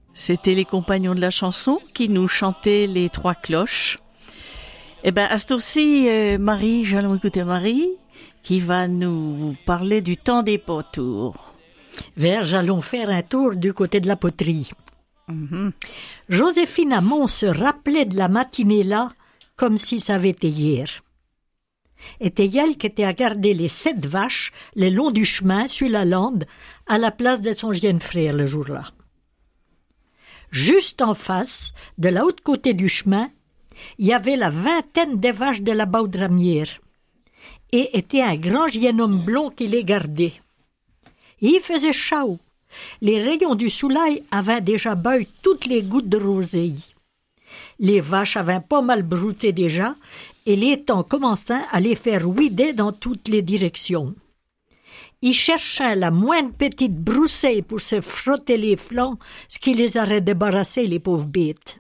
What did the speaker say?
C'était les compagnons de la chanson qui nous chantaient les trois cloches. Eh ben, à ce tour-ci, Marie, j'allons écouter Marie, qui va nous parler du temps des potours. Verge, allons faire un tour du côté de la poterie. Joséphine Hamon se rappelait de la matinée-là comme si ça avait été hier. Était elle qui était à garder les 7 vaches le long du chemin sur la lande à la place de son jeune frère le jour-là. Juste en face, de l'autre côté du chemin, il y avait la vingtaine de vaches de la Baudramière et était un grand jeune homme blond qui les gardait. Il faisait chaud. Les rayons du soleil avaient déjà bu toutes les gouttes de rosée. Les vaches avaient pas mal brouté déjà et les temps commençaient à les faire huider dans toutes les directions. Ils cherchaient la moindre petite broussaille pour se frotter les flancs, ce qui les aurait débarrassés, les pauvres bêtes.